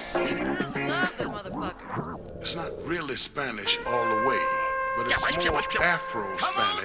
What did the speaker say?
I love them motherfuckers. It's not really Spanish all the way, but it's more Afro-Spanish.